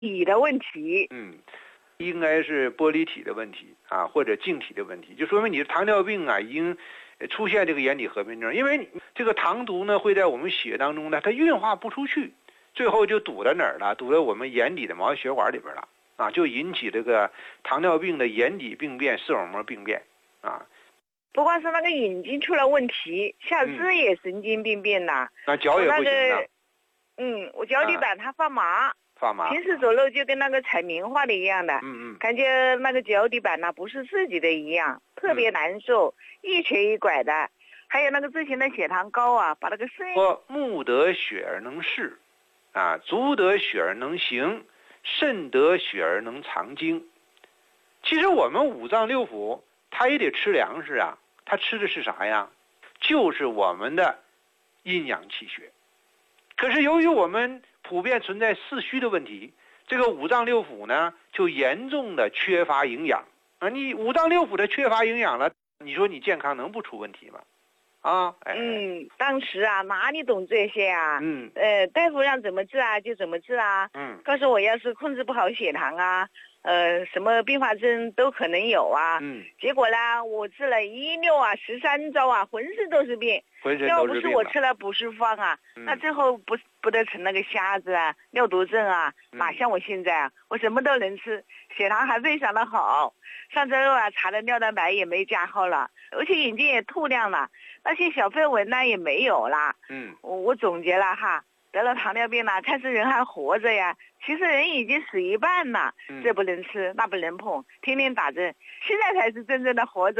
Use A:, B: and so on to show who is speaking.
A: 体的问题。
B: 应该是玻璃体的问题啊，或者晶体的问题，就说明你的糖尿病啊已经出现这个眼底合并症。因为这个糖毒呢会在我们血当中呢，它运化不出去，最后就堵在哪儿了？堵在我们眼底的毛细血管里边了啊，就引起这个糖尿病的眼底病变、视网膜病变啊。
A: 不光是那个眼睛出了问题，下肢也神经病变了。
B: 那脚也不行了。
A: 我脚底板它发麻。平时走路就跟那个踩棉花的一样的，感觉那个脚底板呢不是自己的一样，特别难受，一瘸一拐的。还有那个之前的血糖高啊，把那个声音
B: 说目得血而能视，啊，足得血而能行，肾得血而能藏精。其实我们五脏六腑它也得吃粮食啊，它吃的是啥呀？就是我们的阴阳气血。可是由于我们普遍存在四虚的问题，这个五脏六腑呢就严重的缺乏营养啊！你五脏六腑的缺乏营养了，你说你健康能不出问题吗？
A: 当时啊哪里懂这些啊？大夫让怎么治啊就怎么治啊。告诉我要是控制不好血糖啊，什么并发症都可能有啊。结果呢，我治了16啊13招啊，浑身都是病。要不是我吃了补肾方啊，那最后不得成那个瞎子啊、尿毒症啊，哪像我现在啊，我什么都能吃，血糖还非常的好。上周啊查的尿蛋白也没加号了，而且眼睛也透亮了，那些小飞蚊呢也没有了。我总结了哈，得了糖尿病了，但是人还活着呀。其实人已经死一半了，这不能吃，那不能碰，天天打针，现在才是真正的活着。